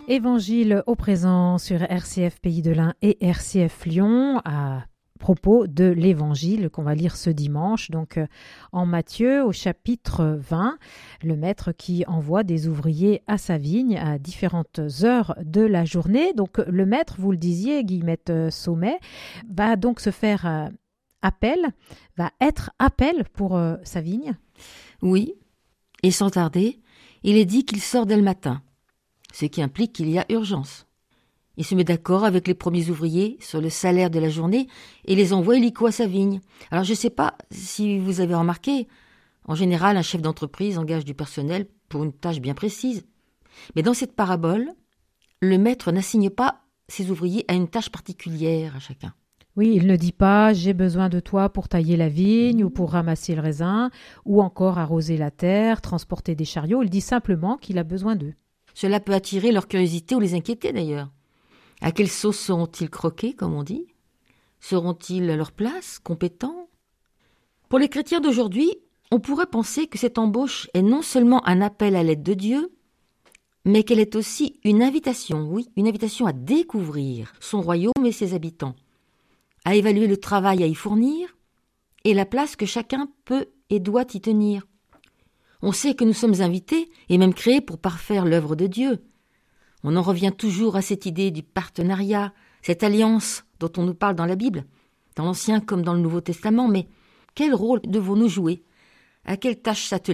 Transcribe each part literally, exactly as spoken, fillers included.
Évangile au présent sur R C F Pays de l'Ain et R C F Lyon à propos de l'évangile qu'on va lire ce dimanche. Donc en Matthieu au chapitre vingt, le maître qui envoie des ouvriers à sa vigne à différentes heures de la journée. Donc le maître, vous le disiez, Guillemette Saumet, va donc se faire appel, va être appel pour sa vigne. Oui, et sans tarder, il est dit qu'il sort dès le matin. Ce qui implique qu'il y a urgence. Il se met d'accord avec les premiers ouvriers sur le salaire de la journée et les envoie illico à sa vigne. Alors je ne sais pas si vous avez remarqué, en général un chef d'entreprise engage du personnel pour une tâche bien précise. Mais dans cette parabole, le maître n'assigne pas ses ouvriers à une tâche particulière à chacun. Oui, il ne dit pas « j'ai besoin de toi pour tailler la vigne ou pour ramasser le raisin ou encore arroser la terre, transporter des chariots ». Il dit simplement qu'il a besoin d'eux. Cela peut attirer leur curiosité ou les inquiéter d'ailleurs. À quelle sauce seront-ils croqués, comme on dit ? Seront-ils à leur place, compétents ? Pour les chrétiens d'aujourd'hui, on pourrait penser que cette embauche est non seulement un appel à l'aide de Dieu, mais qu'elle est aussi une invitation, oui, une invitation à découvrir son royaume et ses habitants, à évaluer le travail à y fournir et la place que chacun peut et doit y tenir. On sait que nous sommes invités et même créés pour parfaire l'œuvre de Dieu. On en revient toujours à cette idée du partenariat, cette alliance dont on nous parle dans la Bible, dans l'Ancien comme dans le Nouveau Testament. Mais quel rôle devons-nous jouer ? À quelle tâche s'atteler ?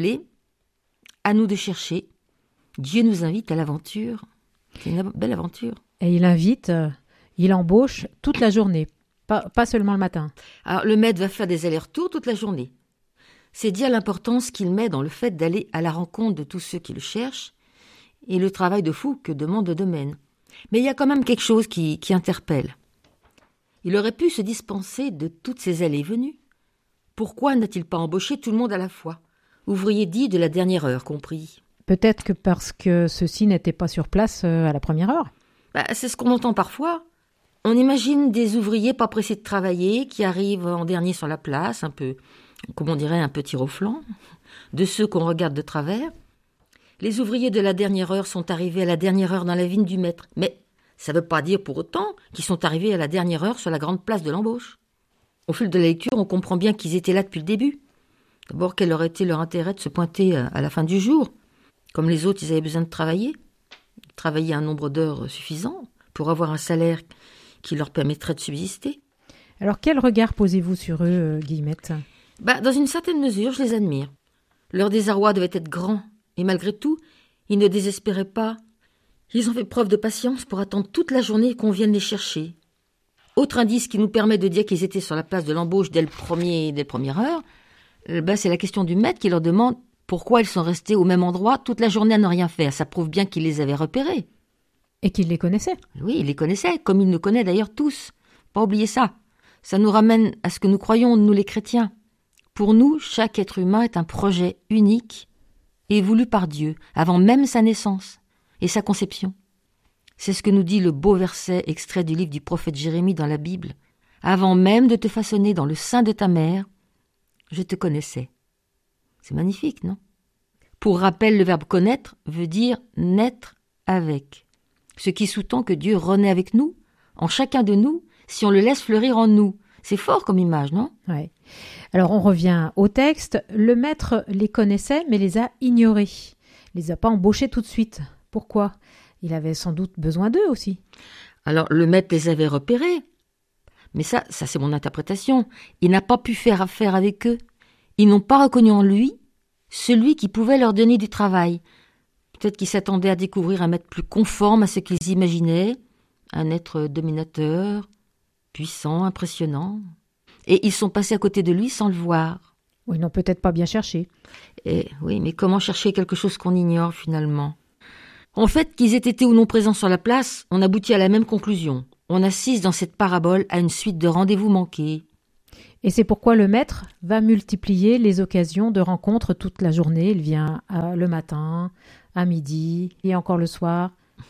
À nous de chercher. Dieu nous invite à l'aventure. C'est une belle aventure. Et il invite, euh, il embauche toute la journée, pas, pas seulement le matin. Alors le maître va faire des allers-retours toute la journée. C'est dire l'importance qu'il met dans le fait d'aller à la rencontre de tous ceux qui le cherchent et le travail de fou que demande le domaine. Mais il y a quand même quelque chose qui, qui interpelle. Il aurait pu se dispenser de toutes ces allées et venues. Pourquoi n'a-t-il pas embauché tout le monde à la fois ? Ouvriers dits de la dernière heure compris. Peut-être que parce que ceux-ci n'étaient pas sur place à la première heure. Bah, c'est ce qu'on entend parfois. On imagine des ouvriers pas pressés de travailler, qui arrivent en dernier sur la place, un peu... comme on dirait un petit au flanc, de ceux qu'on regarde de travers. Les ouvriers de la dernière heure sont arrivés à la dernière heure dans la vigne du maître. Mais ça ne veut pas dire pour autant qu'ils sont arrivés à la dernière heure sur la grande place de l'embauche. Au fil de la lecture, on comprend bien qu'ils étaient là depuis le début. D'abord, quel aurait été leur intérêt de se pointer à la fin du jour ? Comme les autres, ils avaient besoin de travailler. Travailler un nombre d'heures suffisant pour avoir un salaire qui leur permettrait de subsister. Alors, quel regard posez-vous sur eux, Guillemette ? Bah, dans une certaine mesure, je les admire. Leur désarroi devait être grand, et malgré tout, ils ne désespéraient pas. Ils ont fait preuve de patience pour attendre toute la journée qu'on vienne les chercher. Autre indice qui nous permet de dire qu'ils étaient sur la place de l'embauche dès le premier, dès la première heure, bah, c'est la question du maître qui leur demande pourquoi ils sont restés au même endroit toute la journée à ne rien faire. Ça prouve bien qu'il les avait repérés. Et qu'il les connaissait. Oui, il les connaissait, comme il nous connaît d'ailleurs tous. Pas oublier ça. Ça nous ramène à ce que nous croyons, nous les chrétiens. Pour nous, chaque être humain est un projet unique et voulu par Dieu, avant même sa naissance et sa conception. C'est ce que nous dit le beau verset extrait du livre du prophète Jérémie dans la Bible. « Avant même de te façonner dans le sein de ta mère, je te connaissais. » C'est magnifique, non ? Pour rappel, le verbe « connaître » veut dire « naître avec », ce qui sous-tend que Dieu renaît avec nous, en chacun de nous, si on le laisse fleurir en nous. C'est fort comme image, non ? Oui. Alors, on revient au texte. Le maître les connaissait, mais les a ignorés. Il les a pas embauchés tout de suite. Pourquoi ? Il avait sans doute besoin d'eux aussi. Alors, le maître les avait repérés. Mais ça, ça c'est mon interprétation. Il n'a pas pu faire affaire avec eux. Ils n'ont pas reconnu en lui celui qui pouvait leur donner du travail. Peut-être qu'ils s'attendaient à découvrir un maître plus conforme à ce qu'ils imaginaient, un être dominateur, puissant, impressionnant. Et ils sont passés à côté de lui sans le voir. Ou ils n'ont peut-être pas bien cherché. Et, oui, mais comment chercher quelque chose qu'on ignore finalement ? En fait, qu'ils aient été ou non présents sur la place, on aboutit à la même conclusion. On assiste dans cette parabole à une suite de rendez-vous manqués. Et c'est pourquoi le maître va multiplier les occasions de rencontres toute la journée. Il vient euh, le matin, à midi et encore le soir.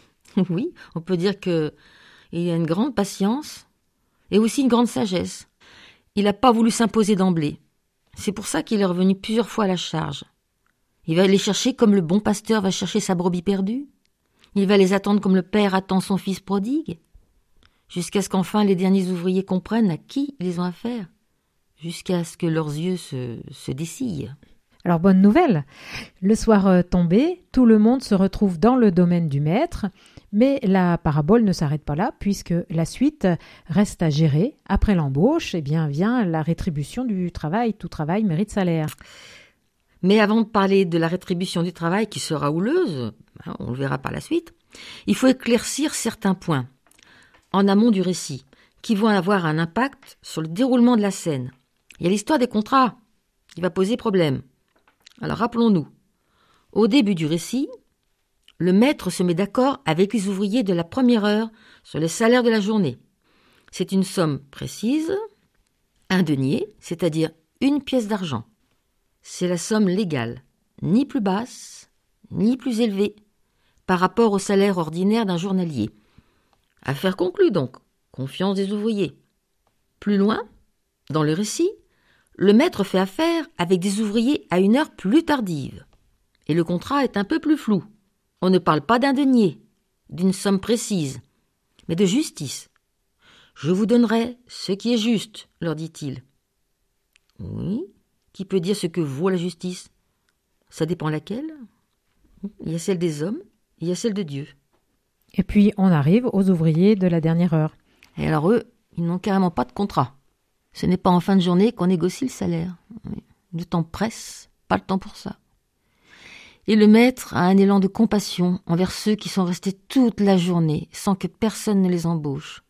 Oui, on peut dire qu'il y a une grande patience et aussi une grande sagesse. Il n'a pas voulu s'imposer d'emblée. C'est pour ça qu'il est revenu plusieurs fois à la charge. Il va les chercher comme le bon pasteur va chercher sa brebis perdue. Il va les attendre comme le père attend son fils prodigue, jusqu'à ce qu'enfin les derniers ouvriers comprennent à qui ils ont affaire, jusqu'à ce que leurs yeux se, se dessillent. Alors, bonne nouvelle, le soir euh, tombé, tout le monde se retrouve dans le domaine du maître, mais la parabole ne s'arrête pas là, puisque la suite reste à gérer. Après l'embauche, eh bien, vient la rétribution du travail. Tout travail mérite salaire. Mais avant de parler de la rétribution du travail, qui sera houleuse, on le verra par la suite, il faut éclaircir certains points, en amont du récit, qui vont avoir un impact sur le déroulement de la scène. Il y a l'histoire des contrats, qui va poser problème. Alors rappelons-nous, au début du récit, le maître se met d'accord avec les ouvriers de la première heure sur le salaire de la journée. C'est une somme précise, un denier, c'est-à-dire une pièce d'argent. C'est la somme légale, ni plus basse, ni plus élevée, par rapport au salaire ordinaire d'un journalier. Affaire conclue donc, confiance des ouvriers. Plus loin, dans le récit, le maître fait affaire avec des ouvriers à une heure plus tardive. Et le contrat est un peu plus flou. On ne parle pas d'un denier, d'une somme précise, mais de justice. « Je vous donnerai ce qui est juste », leur dit-il. Oui, qui peut dire ce que vaut la justice? Ça dépend laquelle. Il y a celle des hommes, il y a celle de Dieu. Et puis, on arrive aux ouvriers de la dernière heure. Et alors eux, ils n'ont carrément pas de contrat. Ce n'est pas en fin de journée qu'on négocie le salaire. Le temps presse, pas le temps pour ça. Et le maître a un élan de compassion envers ceux qui sont restés toute la journée sans que personne ne les embauche.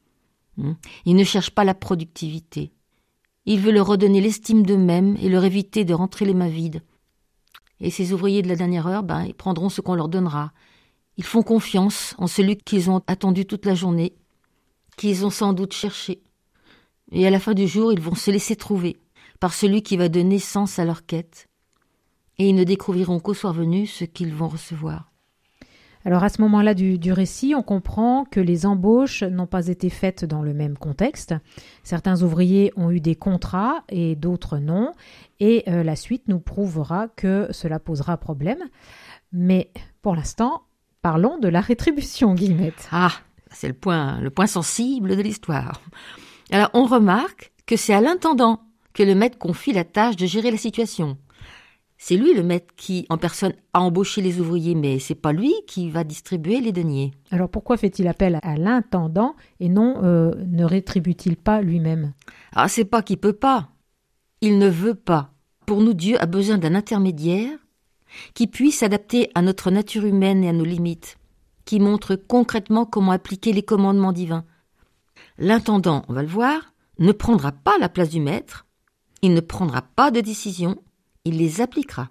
Il ne cherche pas la productivité. Il veut leur redonner l'estime d'eux-mêmes et leur éviter de rentrer les mains vides. Et ces ouvriers de la dernière heure, ben, ils prendront ce qu'on leur donnera. Ils font confiance en celui qu'ils ont attendu toute la journée, qu'ils ont sans doute cherché. Et à la fin du jour, ils vont se laisser trouver par celui qui va donner sens à leur quête. Et ils ne découvriront qu'au soir venu ce qu'ils vont recevoir. Alors à ce moment-là du, du récit, on comprend que les embauches n'ont pas été faites dans le même contexte. Certains ouvriers ont eu des contrats et d'autres non. Et euh, la suite nous prouvera que cela posera problème. Mais pour l'instant, parlons de la rétribution, Guillemette. Ah, c'est le point, le point sensible de l'histoire. Alors on remarque que c'est à l'intendant que le maître confie la tâche de gérer la situation. C'est lui le maître qui, en personne, a embauché les ouvriers, mais c'est pas lui qui va distribuer les deniers. Alors pourquoi fait-il appel à l'intendant et non euh, ne rétribue-t-il pas lui-même? Ah, c'est pas qu'il peut pas. Il ne veut pas. Pour nous, Dieu a besoin d'un intermédiaire qui puisse s'adapter à notre nature humaine et à nos limites, qui montre concrètement comment appliquer les commandements divins. L'intendant, on va le voir, ne prendra pas la place du maître, il ne prendra pas de décision, il les appliquera.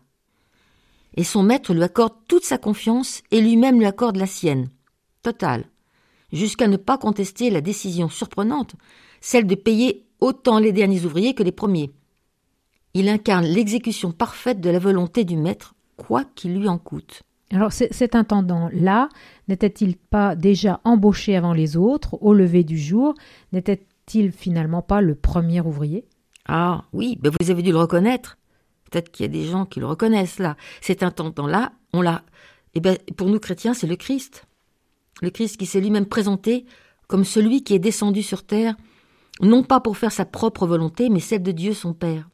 Et son maître lui accorde toute sa confiance et lui-même lui accorde la sienne, totale, jusqu'à ne pas contester la décision surprenante, celle de payer autant les derniers ouvriers que les premiers. Il incarne l'exécution parfaite de la volonté du maître, quoi qu'il lui en coûte. Alors cet intendant-là, n'était-il pas déjà embauché avant les autres, au lever du jour? N'était-il finalement pas le premier ouvrier? Ah oui, ben vous avez dû le reconnaître. Peut-être qu'il y a des gens qui le reconnaissent là. Cet intendant-là, on l'a. Eh ben, pour nous chrétiens, c'est le Christ. Le Christ qui s'est lui-même présenté comme celui qui est descendu sur terre, non pas pour faire sa propre volonté, mais celle de Dieu son Père.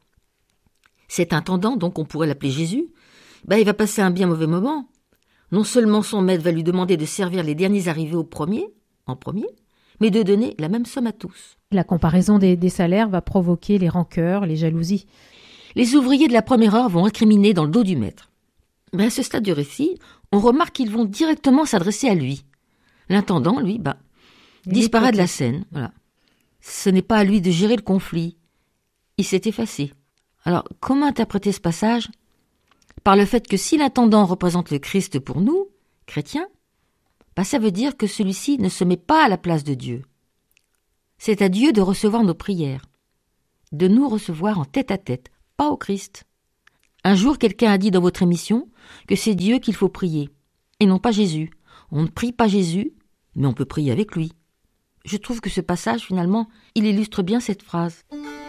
Cet intendant, donc on pourrait l'appeler Jésus, ben, il va passer un bien mauvais moment. Non seulement son maître va lui demander de servir les derniers arrivés au premier, en premier, mais de donner la même somme à tous. La comparaison des, des salaires va provoquer les rancœurs, les jalousies. Les ouvriers de la première heure vont récriminer dans le dos du maître. Mais à ce stade du récit, on remarque qu'ils vont directement s'adresser à lui. L'intendant, lui, bah, disparaît de la scène. Voilà. Ce n'est pas à lui de gérer le conflit. Il s'est effacé. Alors, comment interpréter ce passage? Par le fait que si l'intendant représente le Christ pour nous, chrétiens, bah, ça veut dire que celui-ci ne se met pas à la place de Dieu. C'est à Dieu de recevoir nos prières, de nous recevoir en tête à tête, pas au Christ. Un jour, quelqu'un a dit dans votre émission que c'est Dieu qu'il faut prier, et non pas Jésus. On ne prie pas Jésus, mais on peut prier avec lui. Je trouve que ce passage, finalement, il illustre bien cette phrase.